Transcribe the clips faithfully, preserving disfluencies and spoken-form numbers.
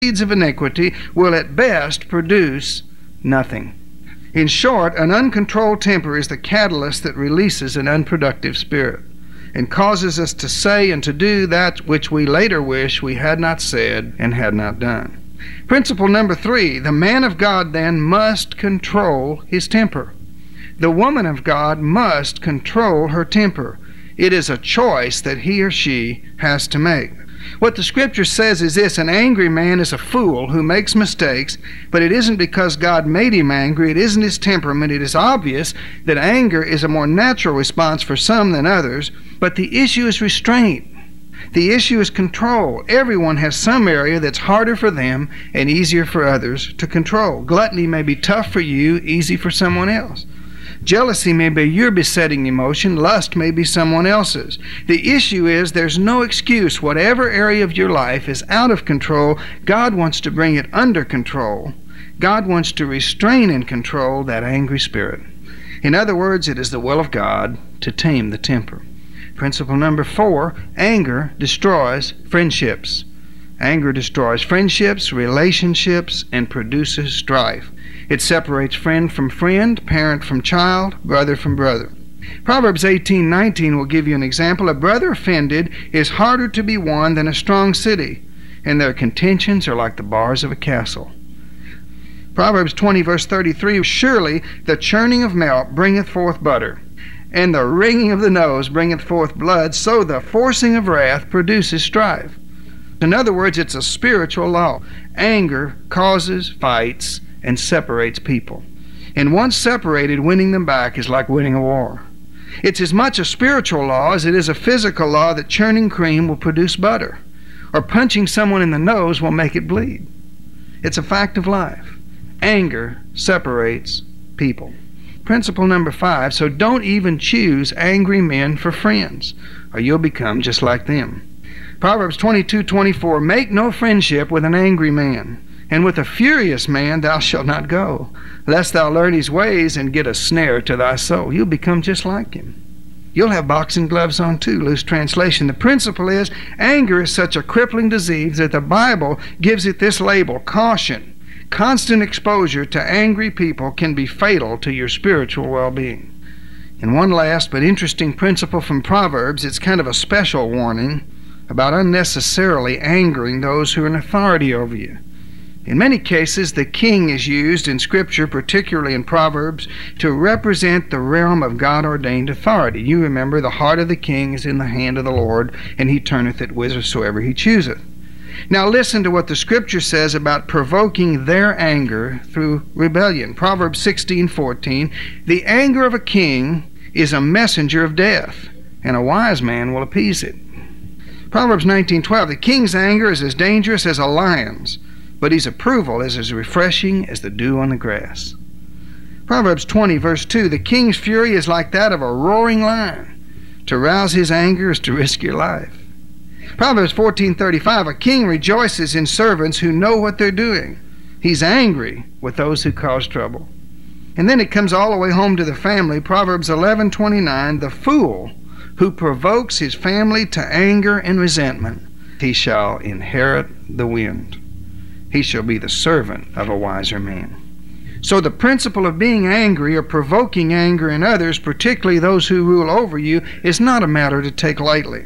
seeds of iniquity will at best produce nothing. In short, an uncontrolled temper is the catalyst that releases an unproductive spirit and causes us to say and to do that which we later wish we had not said and had not done. Principle number three, the man of God then must control his temper. The woman of God must control her temper. It is a choice that he or she has to make. What the Scripture says is this: an angry man is a fool who makes mistakes, but it isn't because God made him angry. It isn't his temperament. It is obvious that anger is a more natural response for some than others, but the issue is restraint. The issue is control. Everyone has some area that's harder for them and easier for others to control. Gluttony may be tough for you, easy for someone else. Jealousy may be your besetting emotion. Lust may be someone else's. The issue is there's no excuse. Whatever area of your life is out of control, God wants to bring it under control. God wants to restrain and control that angry spirit. In other words, it is the will of God to tame the temper. Principle number four, anger destroys friendships. Anger destroys friendships, relationships, and produces strife. It separates friend from friend, parent from child, brother from brother. Proverbs eighteen nineteen will give you an example. A brother offended is harder to be won than a strong city, and their contentions are like the bars of a castle. Proverbs twenty verse thirty-three, surely the churning of milk bringeth forth butter, and the wringing of the nose bringeth forth blood, so the forcing of wrath produces strife. In other words, it's a spiritual law. Anger causes fights and separates people. And once separated, winning them back is like winning a war. It's as much a spiritual law as it is a physical law that churning cream will produce butter, or punching someone in the nose will make it bleed. It's a fact of life. Anger separates people. Principle number five, so don't even choose angry men for friends, or you'll become just like them. Proverbs twenty-two twenty-four, make no friendship with an angry man, and with a furious man thou shalt not go, lest thou learn his ways and get a snare to thy soul. You'll become just like him. You'll have boxing gloves on too, loose translation. The principle is, anger is such a crippling disease that the Bible gives it this label, caution. Constant exposure to angry people can be fatal to your spiritual well-being. And one last but interesting principle from Proverbs, it's kind of a special warning about unnecessarily angering those who are in authority over you. In many cases, the king is used in Scripture, particularly in Proverbs, to represent the realm of God-ordained authority. You remember, the heart of the king is in the hand of the Lord, and he turneth it whithersoever he chooseth. Now listen to what the Scripture says about provoking their anger through rebellion. Proverbs sixteen fourteen, the anger of a king is a messenger of death, and a wise man will appease it. Proverbs nineteen twelve, the king's anger is as dangerous as a lion's, but his approval is as refreshing as the dew on the grass. Proverbs twenty verse two, the king's fury is like that of a roaring lion. To rouse his anger is to risk your life. Proverbs fourteen thirty-five, a king rejoices in servants who know what they're doing. He's angry with those who cause trouble. And then it comes all the way home to the family. Proverbs eleven twenty-nine, the fool who provokes his family to anger and resentment, he shall inherit the wind. He shall be the servant of a wiser man. So the principle of being angry or provoking anger in others, particularly those who rule over you, is not a matter to take lightly.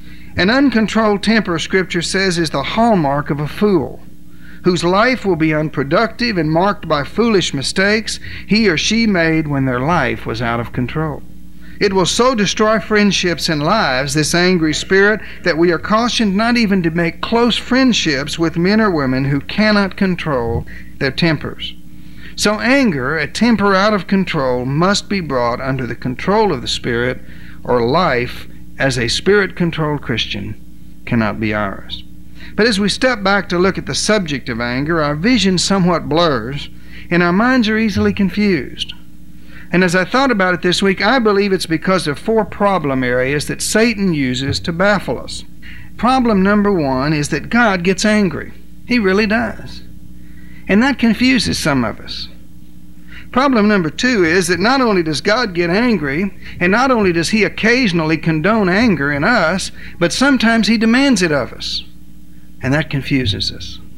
An uncontrolled temper, Scripture says, is the hallmark of a fool, whose life will be unproductive and marked by foolish mistakes he or she made when their life was out of control. It will so destroy friendships and lives, this angry spirit, that we are cautioned not even to make close friendships with men or women who cannot control their tempers. So anger, a temper out of control, must be brought under the control of the Spirit, or life as a Spirit-controlled Christian cannot be ours. But as we step back to look at the subject of anger, our vision somewhat blurs, and our minds are easily confused. And as I thought about it this week, I believe it's because of four problem areas that Satan uses to baffle us. Problem number one is that God gets angry. He really does. And that confuses some of us. Problem number two is that not only does God get angry, and not only does he occasionally condone anger in us, but sometimes he demands it of us. And that confuses us.